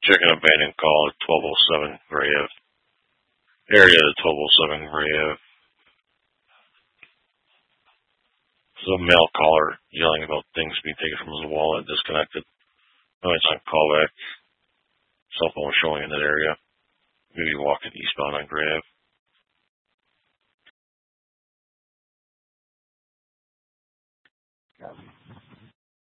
Checking abandoned call at 1207 Gray Ave. Area 1207 Gray Ave. There's a male caller yelling about things being taken from his wallet, disconnected. No, it's on callback. Cell phone showing in that area. Maybe walking eastbound on Gray Ave.